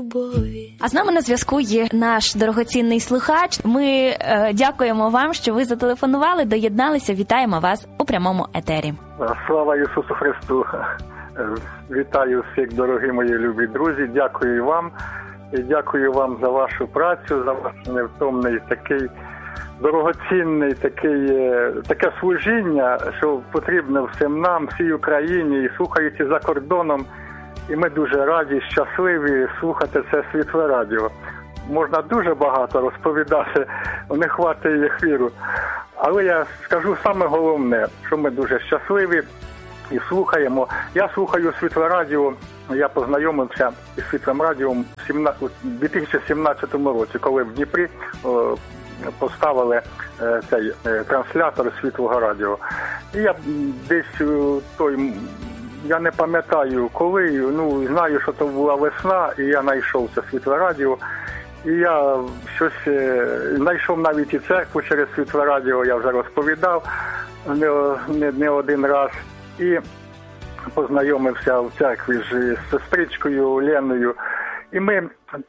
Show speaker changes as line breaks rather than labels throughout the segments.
любові.
А з нами на зв'язку є наш дорогоцінний слухач. Ми дякуємо вам, що ви зателефонували, доєдналися. Вітаємо вас у прямому етері.
Слава Ісусу Христу! Вітаю всіх, дорогі мої любі друзі. Дякую вам. І дякую вам за вашу працю, за ваш невтомний такий дорогоцінний таке служіння, що потрібно всім нам, всій Україні, і слухаючи за кордоном. І ми дуже раді, щасливі слухати це Світле Радіо. Можна дуже багато розповідати, не хватить ефіру. Але я скажу саме головне, що ми дуже щасливі і слухаємо. Я слухаю Світле Радіо, я познайомився із Світлим Радіо у 2017 році, коли в Дніпрі поставили цей транслятор Світлого Радіо. І я десь я не пам'ятаю коли, знаю, що це була весна, і я знайшов це Світле Радіо. І я щось знайшов навіть і церкву через Світле Радіо, я вже розповідав не один раз. І познайомився в церкві з сестричкою Леною. І ми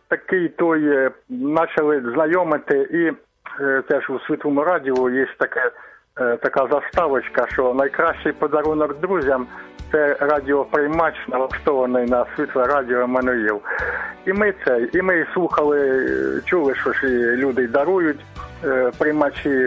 почали знайомити, і теж у Світлому Радіо є така заставочка, що найкращий подарунок друзям – це радіоприймач, налаштований на Світле Радіо Еммануїл. І ми слухали, чули, що ж люди дарують приймачі,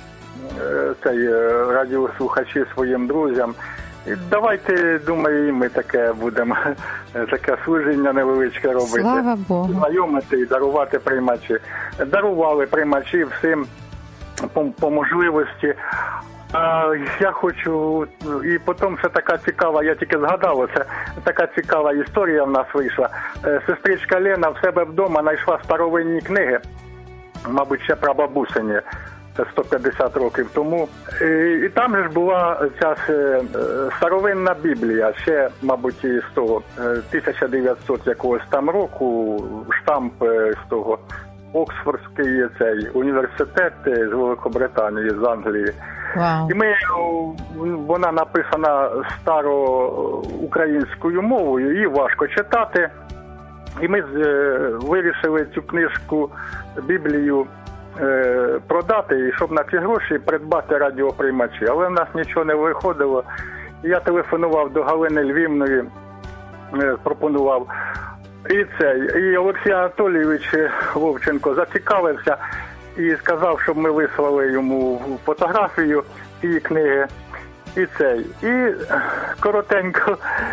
радіослухачі своїм друзям. І давайте, думаю, і ми таке служіння невеличке робити.
Слава Богу.
Знайомити і дарувати приймачі. Дарували приймачі всім по можливості. Я хочу, і потім ще така цікава, я тільки згадав, це така цікава історія в нас вийшла. Сестричка Лена в себе вдома знайшла старовинні книги, мабуть, ще прабабусині. Це 150 років тому. І там же ж була ця старовинна Біблія, ще, мабуть, із того 1900 якогось там року, штамп з того Оксфордський університет з Великобританії, з Англії.
Wow.
І вона написана староукраїнською мовою, її важко читати. І ми вирішили цю книжку, Біблію, продати, і щоб на ці гроші придбати радіоприймачі. Але в нас нічого не виходило. Я телефонував до Галини Львівної, пропонував. І Олексій Анатолійович Вовченко зацікавився і сказав, щоб ми вислали йому фотографію цієї книги. І коротенько,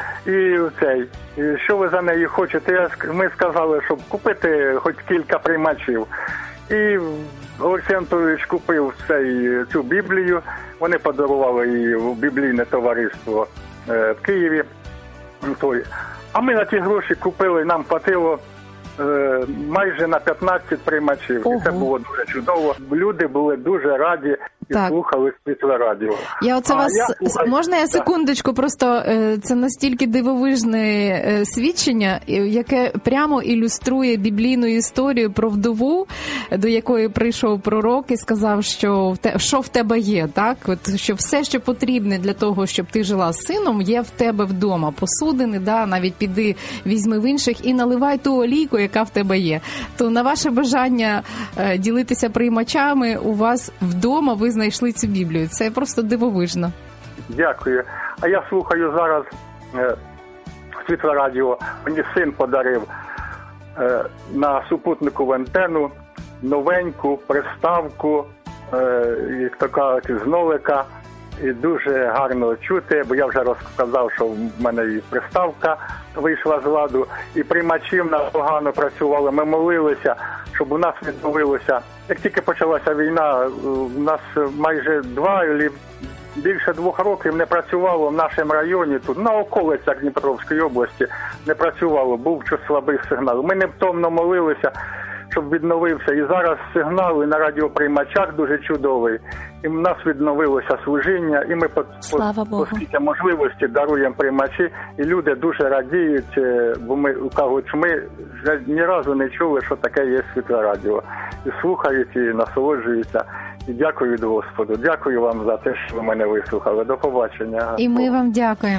що ви за неї хочете? Ми сказали, щоб купити хоч кілька приймачів. І Олексій Анатолійович купив цю Біблію, вони подарували її в біблійне товариство в Києві. А ми на ті гроші купили, нам хватило майже на 15 приймачів. Ого. І це було дуже чудово. Люди були дуже раді і слухали Світле Радіо.
Можна я секундочку, просто це настільки дивовижне свідчення, яке прямо ілюструє біблійну історію про вдову, до якої прийшов пророк і сказав, що в тебе є, так? От, що все, що потрібне для того, щоб ти жила з сином, є в тебе вдома. Посудини, навіть піди, візьми в інших і наливай ту олійку, яка в тебе є. То на ваше бажання ділитися приймачами, у вас вдома ви знайшли цю Біблію. Це просто дивовижно.
Дякую. А я слухаю зараз Світле Радіо. Мені син подарив на супутникову антенну новеньку приставку, як то кажуть, з нолика. І дуже гарно чути, бо я вже розказав, що в мене і приставка вийшла з ладу, і приймачі в нас погано працювали. Ми молилися, щоб у нас відновилося. Як тільки почалася війна, у нас майже більше 2 років не працювало в нашому районі, тут на околицях Дніпровської області не працювало, був щось слабий сигнал. Ми невтомно молилися, щоб відновився. І зараз сигнал і на радіоприймачах дуже чудовий. І в нас відновилося служіння, і ми по скільки можливості даруємо приймачі, і люди дуже радіють, бо ми кажуть, що ми ні разу не чули, що таке є Світле Радіо. І слухають, і насолоджуються. І дякую Господу. Дякую вам за те, що ви мене вислухали. До побачення.
І ми вам дякуємо.